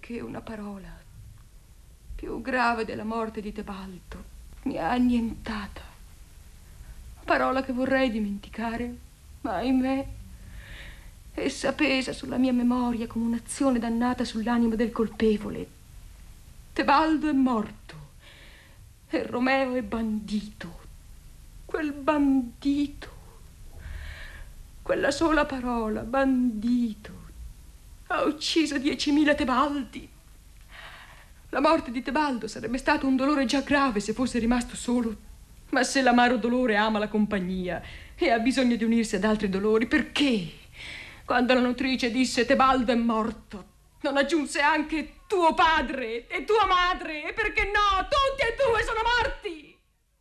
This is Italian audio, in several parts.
perché una parola più grave della morte di Tebaldo mi ha annientata. Una parola che vorrei dimenticare, ma ahimè essa pesa sulla mia memoria come un'azione dannata sull'animo del colpevole. Tebaldo è morto e Romeo è bandito. Quel bandito, quella sola parola, bandito, ha ucciso 10.000 Tebaldi. La morte di Tebaldo sarebbe stato un dolore già grave se fosse rimasto solo. Ma se l'amaro dolore ama la compagnia e ha bisogno di unirsi ad altri dolori, perché, quando la nutrice disse Tebaldo è morto, non aggiunse anche tuo padre e tua madre? E perché no? Tutti e due sono morti!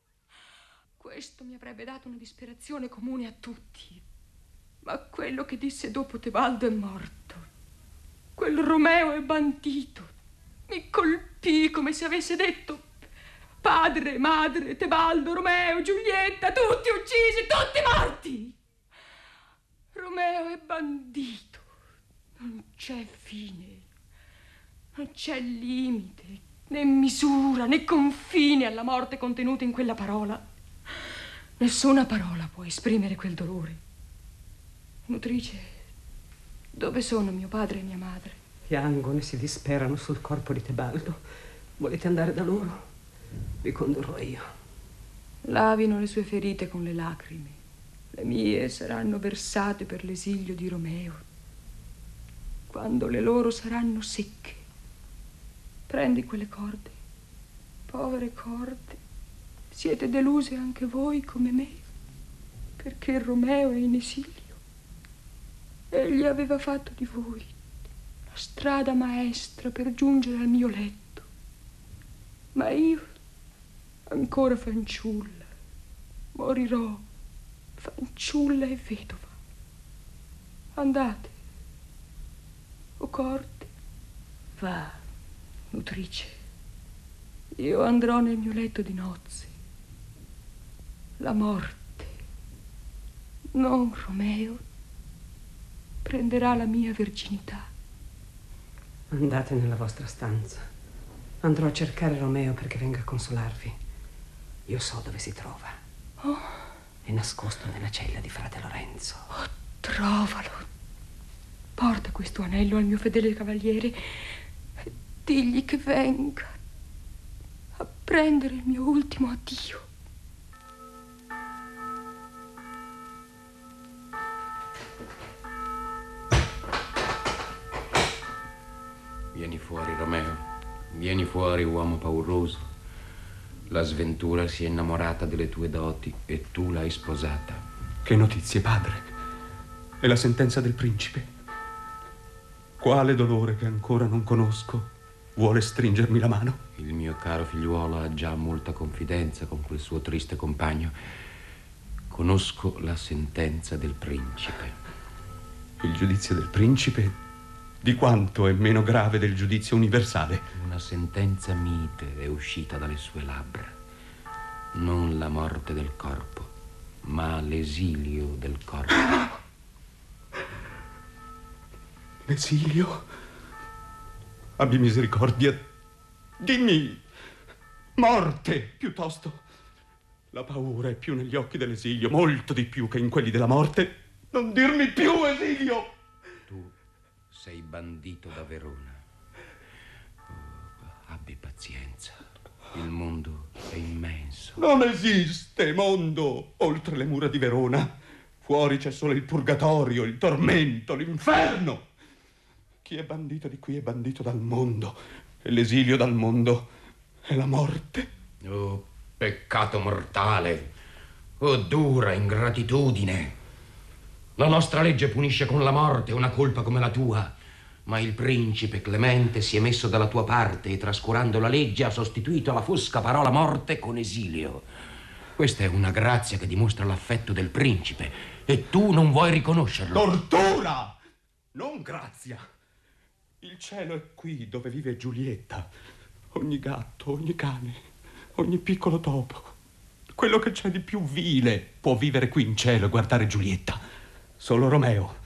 Questo mi avrebbe dato una disperazione comune a tutti. Ma quello che disse dopo Tebaldo è morto, quel Romeo è bandito, mi colpì come se avesse detto padre, madre, Tebaldo, Romeo, Giulietta, tutti uccisi, tutti morti. Romeo è bandito. Non c'è fine, non c'è limite, né misura, né confine alla morte contenuta in quella parola. Nessuna parola può esprimere quel dolore. Nutrice, dove sono mio padre e mia madre? Piangono e si disperano sul corpo di Tebaldo. Volete andare da loro? Vi condurrò io. Lavino le sue ferite con le lacrime. Le mie saranno versate per l'esilio di Romeo. Quando le loro saranno secche, prendi quelle corde, povere corde. Siete deluse anche voi come me, perché Romeo è in esilio. Egli aveva fatto di voi la strada maestra per giungere al mio letto. Ma io, ancora fanciulla, morirò fanciulla e vedova. Andate, o corde. Va, nutrice. Io andrò nel mio letto di nozze. La morte, non Romeo, prenderà la mia verginità. Andate nella vostra stanza. Andrò a cercare Romeo perché venga a consolarvi. Io so dove si trova. Oh. È nascosto nella cella di frate Lorenzo. Oh, trovalo. Porta questo anello al mio fedele cavaliere e digli che venga a prendere il mio ultimo addio. Vieni fuori, Romeo. Vieni fuori, uomo pauroso. La sventura si è innamorata delle tue doti e tu l'hai sposata. Che notizie, padre? E la sentenza del principe? Quale dolore che ancora non conosco vuole stringermi la mano? Il mio caro figliuolo ha già molta confidenza con quel suo triste compagno. Conosco la sentenza del principe. Il giudizio del principe di quanto è meno grave del giudizio universale? Una sentenza mite è uscita dalle sue labbra. Non la morte del corpo, ma l'esilio del corpo. L'esilio? Abbi misericordia. Dimmi morte, piuttosto. La paura è più negli occhi dell'esilio, molto di più che in quelli della morte. Non dirmi più esilio! Tu sei bandito da Verona. Oh, abbi pazienza. Il mondo è immenso. Non esiste mondo oltre le mura di Verona. Fuori c'è solo il purgatorio, il tormento, l'inferno. Chi è bandito di qui è bandito dal mondo. E l'esilio dal mondo è la morte. Oh, peccato mortale. Oh, dura ingratitudine. La nostra legge punisce con la morte una colpa come la tua, ma il principe Clemente si è messo dalla tua parte e, trascurando la legge, ha sostituito la fosca parola morte con esilio. Questa è una grazia che dimostra l'affetto del principe e tu non vuoi riconoscerlo. Tortura, non grazia. Il cielo è qui dove vive Giulietta. Ogni gatto, ogni cane, ogni piccolo topo, quello che c'è di più vile può vivere qui in cielo e guardare Giulietta. Solo Romeo